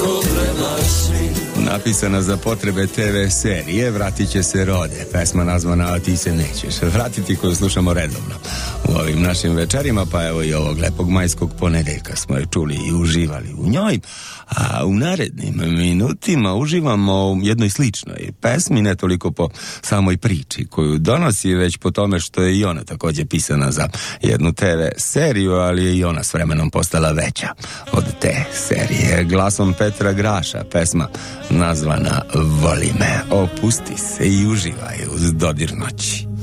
Napisana za potrebe TV serije Vratit će se Rode, pesma nazvana A ti se nećeš vratiti, koju slušamo redovno u ovim našim večerima, pa evo i ovog lepog majskog ponedeljka smo je čuli i uživali u njoj, a u narednim minutima uživamo u jednoj sličnoj pesmi, ne toliko po samoj priči koju donosi, već po tome što je i ona također pisana za jednu TV seriju, ali je i ona s vremenom postala veća od te serije. Glasom Petra Graša, pesma nazvana Voli me. Opusti se i uživaj uz dodir noći.